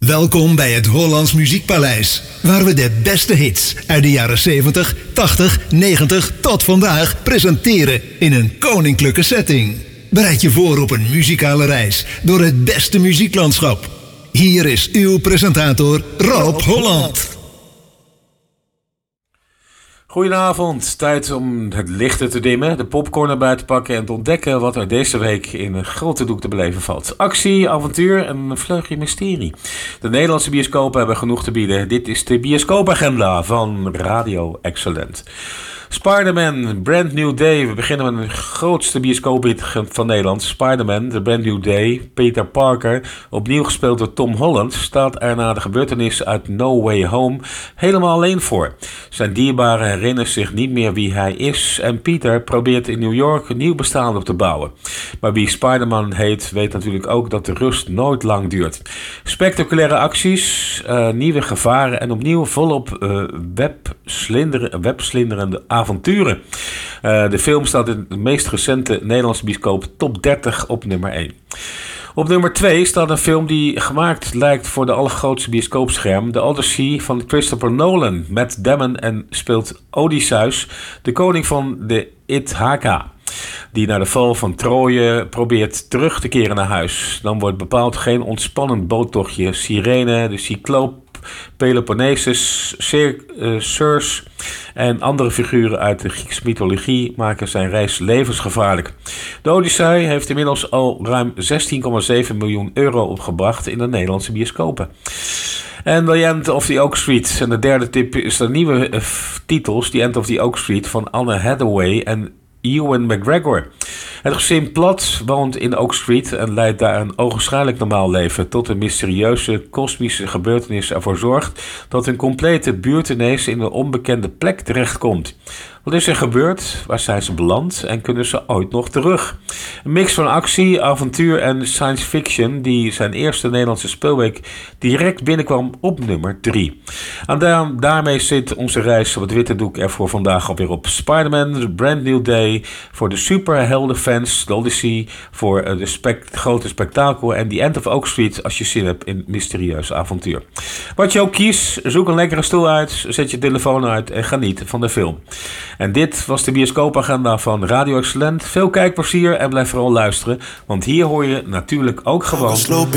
Welkom bij het Hollands Muziekpaleis, waar we de beste hits uit de jaren 70, 80, 90 tot vandaag presenteren in een koninklijke setting. Bereid je voor op een muzikale reis door het beste muzieklandschap. Hier is uw presentator Rob Holland. Goedenavond, tijd om het lichten te dimmen, de popcorn erbij te pakken en te ontdekken wat er deze week in een grote doek te beleven valt. Actie, avontuur en een vleugje mysterie. De Nederlandse bioscopen hebben genoeg te bieden. Dit is de bioscoopagenda van Radio Excellent. Spider-Man, Brand New Day. We beginnen met de grootste bioscoophit van Nederland. Spider-Man, The Brand New Day. Peter Parker, opnieuw gespeeld door Tom Holland, staat er na de gebeurtenis uit No Way Home helemaal alleen voor. Zijn dierbaren herinneren zich niet meer wie hij is en Peter probeert in New York een nieuw bestaan op te bouwen. Maar wie Spider-Man heet, weet natuurlijk ook dat de rust nooit lang duurt. Spectaculaire acties, nieuwe gevaren en opnieuw volop webslinderende avonturen. De film staat in de meest recente Nederlandse bioscoop top 30 op nummer 1. Op nummer 2 staat een film die gemaakt lijkt voor de allergrootste bioscoopscherm. The Odyssey van Christopher Nolan. Matt Damon en speelt Odysseus, de koning van de Ithaca, die na de val van Troje probeert terug te keren naar huis. Dan wordt bepaald geen ontspannend boottochtje. Sirene, de Cycloop, Peloponnesus, Circe en andere figuren uit de Griekse mythologie maken zijn reis levensgevaarlijk. De Odyssee heeft inmiddels al ruim 16,7 miljoen euro opgebracht in de Nederlandse bioscopen. En The End of the Oak Street. En de derde tip is de nieuwe titels, The End of the Oak Street van Anne Hathaway en Ewan McGregor. Het gezin Plat woont in Oak Street en leidt daar een ogenschijnlijk normaal leven, tot een mysterieuze kosmische gebeurtenis ervoor zorgt dat hun complete buurt ineens in een onbekende plek terechtkomt. Wat is er gebeurd? Waar zijn ze beland? En kunnen ze ooit nog terug? Een mix van actie, avontuur en science fiction die zijn eerste Nederlandse speelweek direct binnenkwam op nummer 3. En daarmee zit onze reis op het witte doek er voor vandaag alweer op. Spider-Man, The Brand New Day voor de superheldenfans, The Odyssey voor de grote spektakel en The End of Oak Street als je zin hebt in mysterieus avontuur. Wat je ook kiest, zoek een lekkere stoel uit, zet je telefoon uit en geniet van de film. En dit was de bioscoopagenda van Radio Excellent. Veel kijkplezier en blijf vooral luisteren, want hier hoor je natuurlijk ook gewoon